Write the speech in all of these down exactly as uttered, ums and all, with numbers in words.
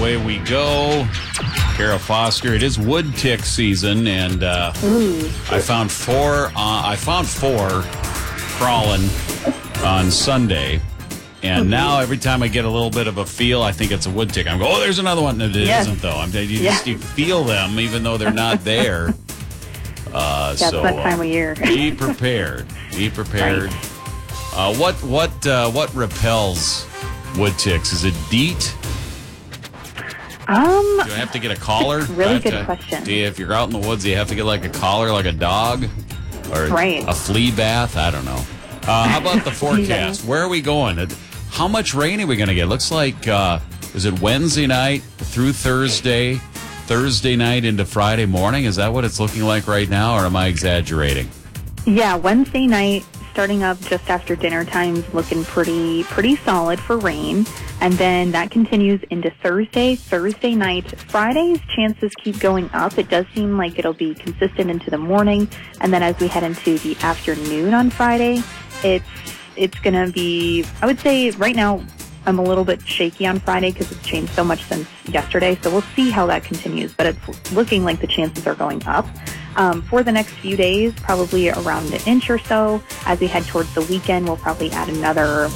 away we go. Kara Foster. It is wood tick season, and uh, I found four. Uh, I found four crawling on Sunday, and mm-hmm. now every time I get a little bit of a feel, I think it's a wood tick. I'm going, oh, there's another one. No, it yes. isn't, though. I'm, you yeah. just you feel them, even though they're not there. Uh, That's so, that time uh, of year. Be prepared. Be prepared. Right. Uh, what what uh, what repels wood ticks? Is it DEET? Um, do I have to get a collar? Really good to, question. Do you, if you're out in the woods, do you have to get like a collar, like a dog, or right. a flea bath? I don't know. Uh, how about the forecast? Where are we going? How much rain are we going to get? Looks like uh, is it Wednesday night through Thursday, Thursday night into Friday morning? Is that what it's looking like right now, or am I exaggerating? Yeah, Wednesday night, starting up just after dinner time's looking pretty pretty solid for rain. And then that continues into Thursday, Thursday night. Friday's chances keep going up. It does seem like it'll be consistent into the morning. And then as we head into the afternoon on Friday, it's it's going to be, I would say right now, I'm a little bit shaky on Friday because it's changed so much since yesterday. So we'll see how that continues. But it's looking like the chances are going up. Um, for the next few days, probably around an inch or so. As we head towards the weekend, we'll probably add another,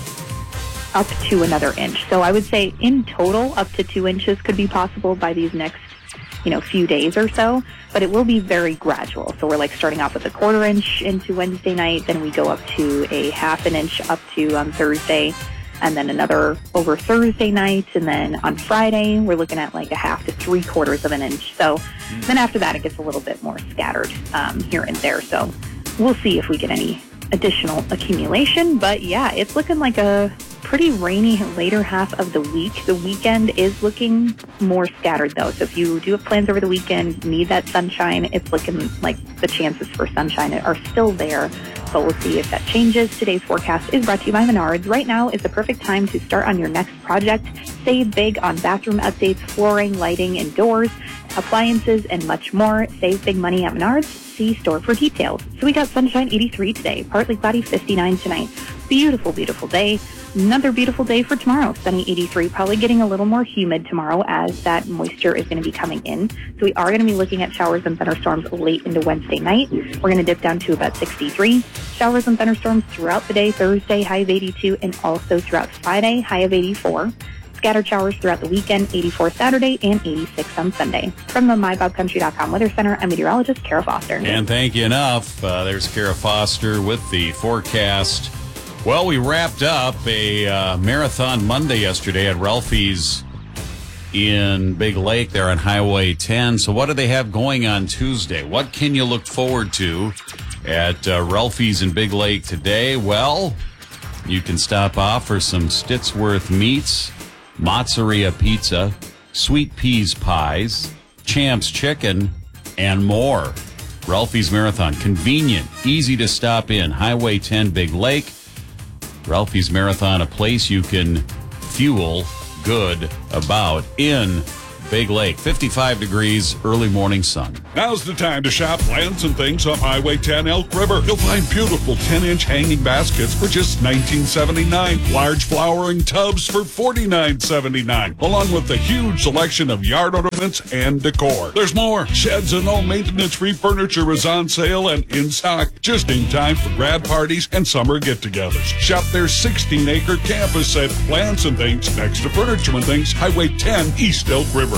up to another inch. So I would say in total, up to two inches could be possible by these next, you know, few days or so. But it will be very gradual. So we're like starting off with a quarter inch into Wednesday night, then we go up to a half an inch up to um, Thursday, and then another over Thursday night, and then on Friday, we're looking at like a half to three quarters of an inch. So mm. then after that, it gets a little bit more scattered um, here and there. So we'll see if we get any additional accumulation. But yeah, it's looking like a pretty rainy later half of the week. The weekend is looking more scattered, though. So if you do have plans over the weekend, need that sunshine, it's looking like the chances for sunshine are still there. But we'll see if that changes. Today's forecast is brought to you by Menards. Right now is the perfect time to start on your next project. Save big on bathroom updates, flooring, lighting, and doors, appliances, and much more. Save big money at Menards. See store for details. So we got sunshine eighty-three today, partly cloudy fifty-nine tonight. Beautiful, beautiful day. Another beautiful day for tomorrow. Sunny eighty-three, probably getting a little more humid tomorrow as that moisture is going to be coming in. So we are going to be looking at showers and thunderstorms late into Wednesday night. We're going to dip down to about sixty-three. Showers and thunderstorms throughout the day, Thursday, high of eighty-two, and also throughout Friday, high of eighty-four. Scattered showers throughout the weekend, eighty-four Saturday and eighty-six on Sunday. From the my bob country dot com Weather Center, I'm meteorologist Kara Foster. And thank you enough. Uh, there's Kara Foster with the forecast. Well, we wrapped up a uh, Marathon Monday yesterday at Ralphie's in Big Lake there on Highway ten. So what do they have going on Tuesday? What can you look forward to at uh, Ralphie's in Big Lake today? Well, you can stop off for some Stitsworth meats, mozzarella pizza, sweet peas pies, Champ's chicken, and more. Ralphie's Marathon, convenient, easy to stop in, Highway ten Big Lake. Ralphie's Marathon, a place you can fuel good about in Big Lake. fifty-five degrees, early morning sun. Now's the time to shop Plants and Things on Highway ten Elk River. You'll find beautiful ten-inch hanging baskets for just nineteen seventy-nine. Large flowering tubs for forty-nine seventy-nine. Along with a huge selection of yard ornaments and decor. There's more. Sheds and all maintenance-free furniture is on sale and in stock. Just in time for grad parties and summer get-togethers. Shop their sixteen acre campus at Plants and Things next to Furniture and Things, Highway ten, East Elk River.